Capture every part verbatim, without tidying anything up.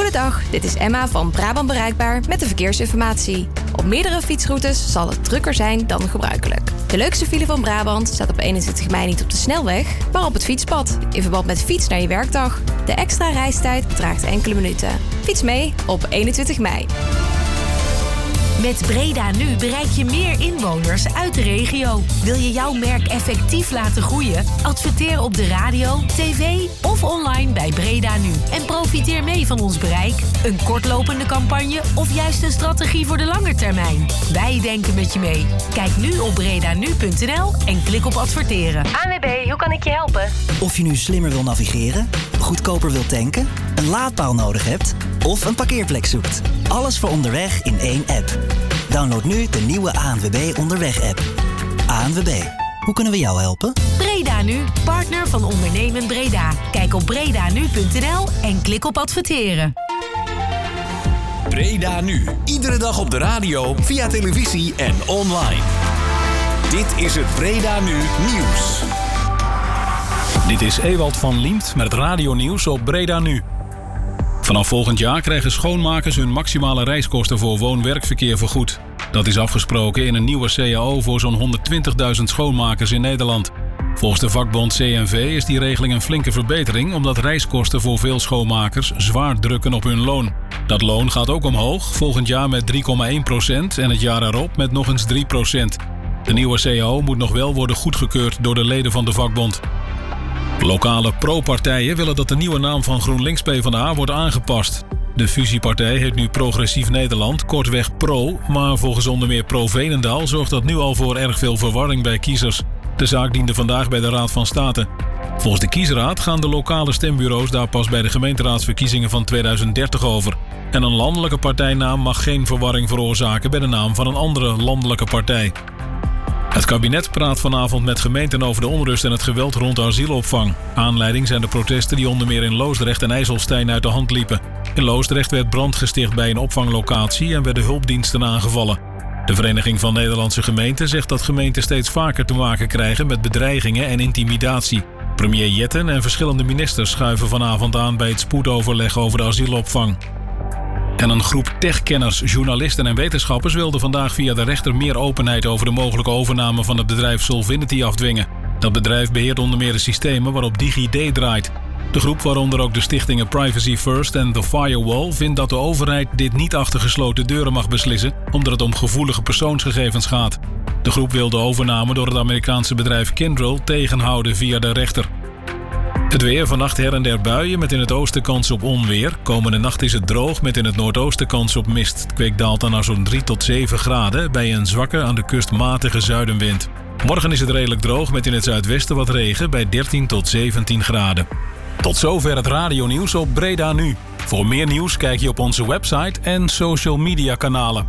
Goedendag, dit is Emma van Brabant Bereikbaar met de verkeersinformatie. Op meerdere fietsroutes zal het drukker zijn dan gebruikelijk. De leukste file van Brabant staat op eenentwintig mei niet op de snelweg, maar op het fietspad, in verband met fiets naar je werkdag. De extra reistijd bedraagt enkele minuten. Fiets mee op eenentwintig mei. Met Breda Nu bereik je meer inwoners uit de regio. Wil je jouw merk effectief laten groeien? Adverteer op de radio, tv of online bij Breda Nu. En profiteer mee van ons bereik. Een kortlopende campagne of juist een strategie voor de lange termijn. Wij denken met je mee. Kijk nu op bredanu punt n l en klik op adverteren. A N W B, hoe kan ik je helpen? Of je nu slimmer wil navigeren, goedkoper wilt tanken, een laadpaal nodig hebt of een parkeerplek zoekt. Alles voor onderweg in één app. Download nu de nieuwe A N W B Onderweg-app. A N W B, hoe kunnen we jou helpen? Breda Nu, partner van Ondernemend Breda. Kijk op bredanu punt n l en klik op adverteren. Breda Nu, iedere dag op de radio, via televisie en online. Dit is het Breda Nu Nieuws. Dit is Ewald van Liemt met het radionieuws op Breda Nu. Vanaf volgend jaar krijgen schoonmakers hun maximale reiskosten voor woon-werkverkeer vergoed. Dat is afgesproken in een nieuwe C A O voor zo'n honderdtwintigduizend schoonmakers in Nederland. Volgens de vakbond C N V is die regeling een flinke verbetering, omdat reiskosten voor veel schoonmakers zwaar drukken op hun loon. Dat loon gaat ook omhoog, volgend jaar met drie komma één procent en het jaar erop met nog eens drie procent. De nieuwe C A O moet nog wel worden goedgekeurd door de leden van de vakbond. Lokale pro-partijen willen dat de nieuwe naam van GroenLinks PvdA wordt aangepast. De fusiepartij heet nu Progressief Nederland, kortweg PRO, maar volgens onder meer Pro Veenendaal zorgt dat nu al voor erg veel verwarring bij kiezers. De zaak diende vandaag bij de Raad van State. Volgens de kiesraad gaan de lokale stembureaus daar pas bij de gemeenteraadsverkiezingen van tweeduizend dertig over. En een landelijke partijnaam mag geen verwarring veroorzaken bij de naam van een andere landelijke partij. Het kabinet praat vanavond met gemeenten over de onrust en het geweld rond de asielopvang. Aanleiding zijn de protesten die onder meer in Loosdrecht en IJsselstein uit de hand liepen. In Loosdrecht werd brand gesticht bij een opvanglocatie en werden hulpdiensten aangevallen. De Vereniging van Nederlandse Gemeenten zegt dat gemeenten steeds vaker te maken krijgen met bedreigingen en intimidatie. Premier Jetten en verschillende ministers schuiven vanavond aan bij het spoedoverleg over de asielopvang. En een groep techkenners, journalisten en wetenschappers wilde vandaag via de rechter meer openheid over de mogelijke overname van het bedrijf Solvinity afdwingen. Dat bedrijf beheert onder meer de systemen waarop DigiD draait. De groep, waaronder ook de stichtingen Privacy First en The Firewall, vindt dat de overheid dit niet achter gesloten deuren mag beslissen, omdat het om gevoelige persoonsgegevens gaat. De groep wil de overname door het Amerikaanse bedrijf Kyndryl tegenhouden via de rechter. Het weer, vannacht her en der buien met in het oosten kans op onweer. Komende nacht is het droog met in het noordoosten kans op mist. Het kwik daalt dan naar zo'n drie tot zeven graden bij een zwakke aan de kust matige zuidenwind. Morgen is het redelijk droog met in het zuidwesten wat regen bij dertien tot zeventien graden. Tot zover het radionieuws op Breda Nu. Voor meer nieuws kijk je op onze website en social media kanalen.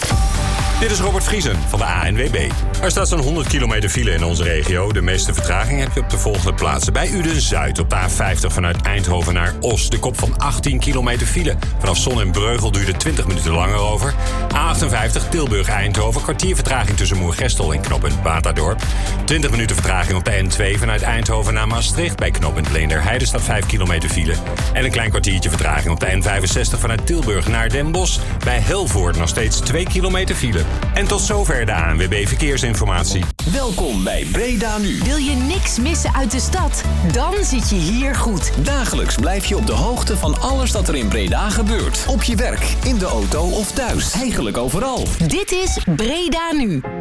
Dit is Robert Vriesen van de A N W B. Er staat zo'n honderd kilometer file in onze regio. De meeste vertraging heb je op de volgende plaatsen. Bij Uden-Zuid op de A vijftig vanuit Eindhoven naar Os. De kop van achttien kilometer file. Vanaf Zon en Breugel duurde twintig minuten langer over. A achtenvijftig Tilburg-Eindhoven. Kwartier vertraging tussen Moergestel en knooppunt Batadorp. twintig minuten vertraging op de N twee vanuit Eindhoven naar Maastricht. Bij knooppunt Leenderheide staat vijf kilometer file. En een klein kwartiertje vertraging op de N vijfenzestig vanuit Tilburg naar Den Bosch. Bij Helvoort nog steeds twee kilometer file. En tot zover de A N W B Verkeersinformatie. Welkom bij Breda Nu. Wil je niks missen uit de stad? Dan zit je hier goed. Dagelijks blijf je op de hoogte van alles dat er in Breda gebeurt. Op je werk, in de auto of thuis. Eigenlijk overal. Dit is Breda Nu.